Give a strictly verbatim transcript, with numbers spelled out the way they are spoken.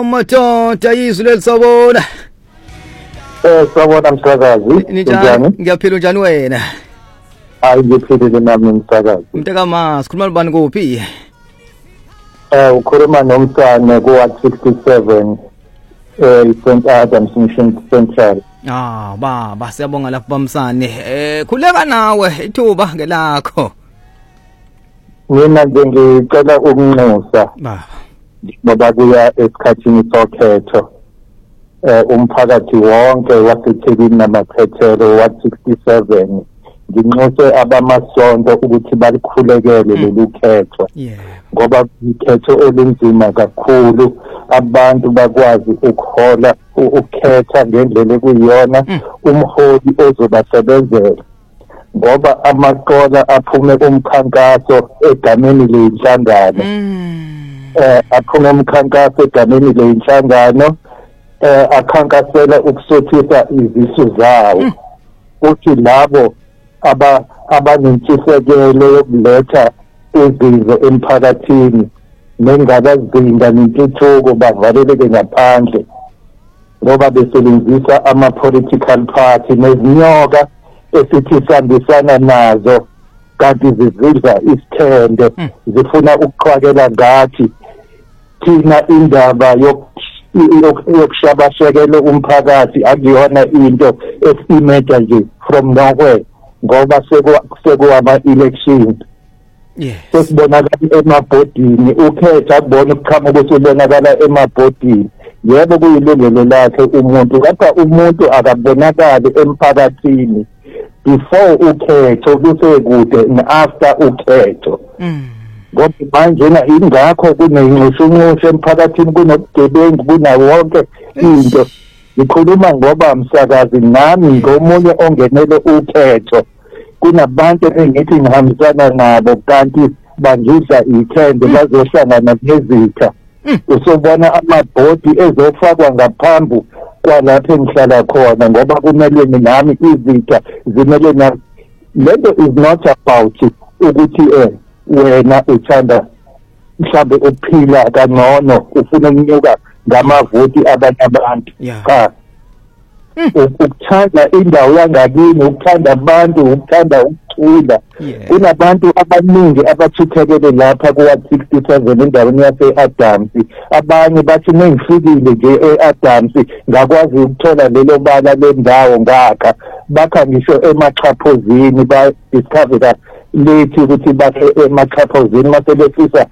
madoda izwi lelisabona. Eh sawona msakazi. Njani? Ngiyaphila njani wena? Hayi ngiphilile nami msakazi. Mntaka ma sikhuluma libani kuphi? Eh ukhuluma nomsane ku one sixty-seven eh Saint Adams Mission Central. Ah baba siyabonga lapho bamsane. Eh khuleka nawe ithuba ngelakho. Mina nje ngicela ukunxusa. Baba. Ngoba kuya esikhathini sokhetho. Eh umphakathi wonke waseThekwini namaphethelo wa sixty-seven nginxuse abamasonto ukuthi balikhulekele lolu khetho ngoba ikhetho olunzima kakhulu abantu bakwazi ukhola ukukhetha ngendlela ekuyiyona umholi ozobasebenzela ngoba amaqola aphume umkhankaso egameni lenhlangano eh aphume umkhankaso egameni lenhlangano eh akhankasela ukusothisa izisu zawo uthi labo aba abanentshisekelo yokuletha uzizo emphakathini nengabazinda nentuthuko bavaleleke ngaphandle ngoba besebenzisa ama-political party nezinyoka esithi sihambisana nazo kanti zizidla isithende zifuna ukuqhwakela ngathi thina indaba yokushabashekela umphakathi akuyona into esimeta nje from nowhere ngoba sekuwama-elections yes sesibonakala emabhodini ukhetha kubona ukuqhamuka usubonakala emabhodini yebo kuyilungelo lakhe umuntu kodwa umuntu akabonakali emphakathini before ukhetho kusekude and-after ukhetho ngoba manjena ingakho kunenxushunxushu emphakathini kunobugebengu kunawo wonke into ngikhuluma ngoba msakazi nami ngomunye ongenele ukhetho kunabantu engithi ngihambisana nabo kanti bangidla ithende bazohlangana nezitha usobona amabhodi ezofakwa ngaphambi kwalapho engihlala khona ngoba kumele nami izitha zimele nami lento is not about ukuthi eh wena uthanda mhlambe ukuphila kangcono ufuna ukunyuka ngamavoti abanye abantu cha ukuthanda indawo yangakini ukuthanda abantu ukuthanda ukuthula kunabantu abaningi abathithekele lapha ku one sixty-seven endaweni yase-Adams abanye bathi nengifikile nje e-Adams ngakwazi ukuthola lelo bala lendawo ngakha bakha ngisho emaxhaphozini ba-discover lethi ukuthi bakhe emaxhaphozini mase befisa